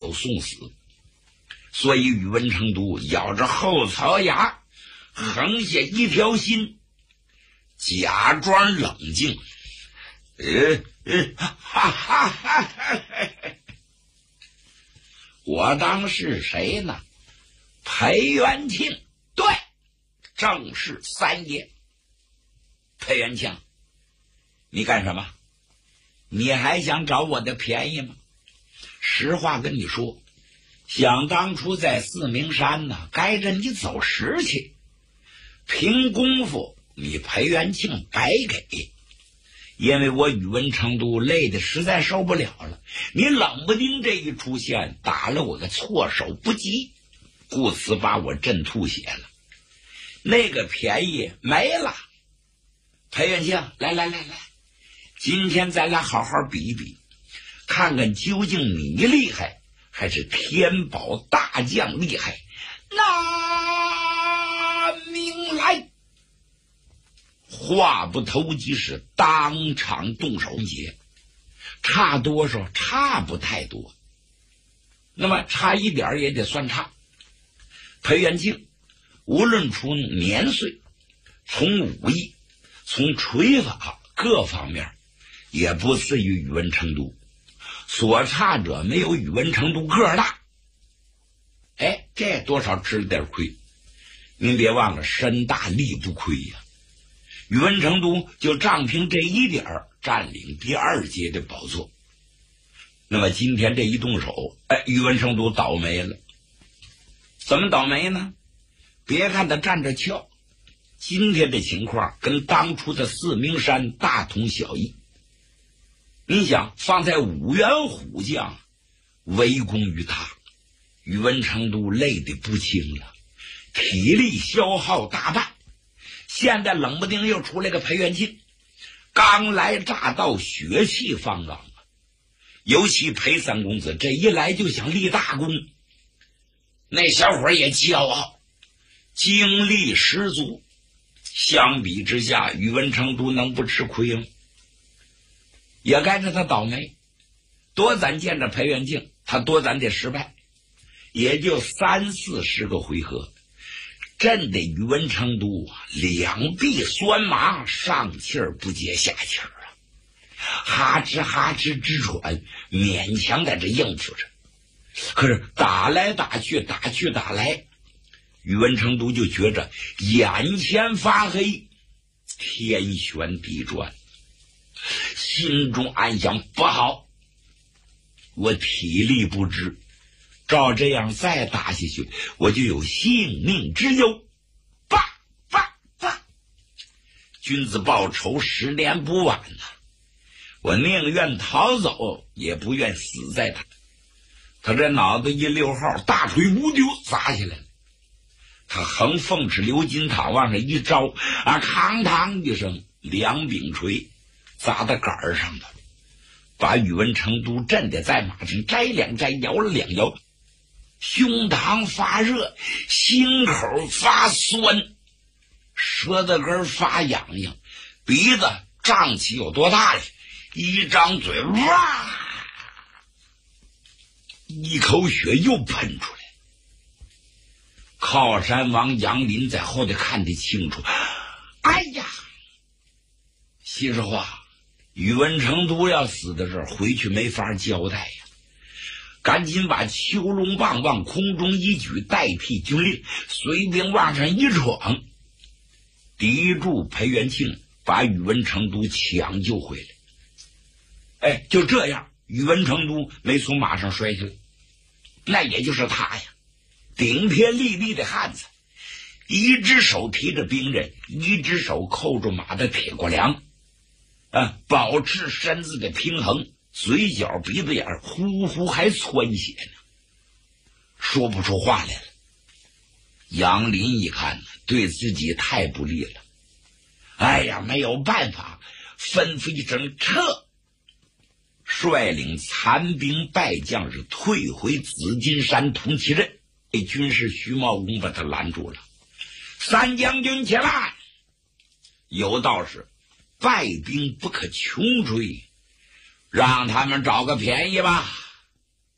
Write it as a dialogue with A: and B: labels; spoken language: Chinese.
A: 遭送死。所以宇文成都咬着后槽牙，横下一条心，假装冷静。我当是谁呢？裴元庆，对，正是三爷。裴元庆，你干什么？你还想找我的便宜吗？实话跟你说，想当初在四明山呢，该着你走时去，凭功夫你裴元庆白给。因为我宇文成都累得实在受不了了，你冷不丁这一出现，打了我个措手不及，故此把我震吐血了，那个便宜没了。裴元庆，来，今天咱俩好好比一比，看看究竟你厉害还是天宝大将厉害。拿命来！话不投机，是当场动手节，差多少？差不太多，那么差一点也得算差。裴元庆无论从年岁、从武艺、从锤法各方面，也不次于宇文成都，所差者没有宇文成都个大。这多少吃了点亏。您别忘了，身大力不亏呀。宇文成都就仗凭这一点占领第2阶的宝座。那么今天这一动手，宇文成都倒霉了。怎么倒霉呢？别看他站着瞧，今天的情况跟当初的四明山大同小异。你想放在五员虎将围攻于他，宇文成都累得不轻了，体力消耗大半。现在冷不丁又出来个裴元庆，刚来乍到，血气方刚啊！尤其裴三公子这一来就想立大功，那小伙也骄傲，精力十足。相比之下，宇文成都能不吃亏吗？也该着他倒霉。多咱见着裴元庆，他多咱得失败，也就30-40个回合，震得宇文成都两臂酸麻，上气儿不接下气儿啊，哈吱直喘，勉强在这应付着。可是打来打去，打来，宇文成都就觉着眼前发黑，天旋地转，心中暗想：不好，我体力不支，照这样再打下去，我就有性命之忧。君子报仇，10年不晚呐！我宁愿逃走，也不愿死在他这脑子一溜号，大锤无丢砸下来了。他横凤尺鎏金塔往上一招，吭嘡一声，2柄锤砸到杆上了，把宇文成都震得在马上摘2摘，摇了2摇，胸膛发热，心口发酸，舌头根发痒痒，鼻子胀起有多大呀？一张嘴，哇，一口血又喷出来。靠山王杨林在后头看得清楚，哎呀，心说话，宇文成都要死的时候回去没法交代呀，赶紧把秋龙棒往空中一举，代替军令，随兵往上一闯，敌住裴元庆，把宇文成都抢救回来。就这样，宇文成都没从马上摔下来，那也就是他呀，顶天立地的汉子，一只手提着兵刃，一只手扣住马的铁过梁，保持身子的平衡，嘴角鼻子眼呼呼还窜血呢，说不出话来了。杨林一看，对自己太不利了，哎呀，没有办法，吩咐一声撤，率领残兵败将是退回紫金山同其阵。军师徐茂公把他拦住了，三将军起来，有道是败兵不可穷追，让他们找个便宜吧。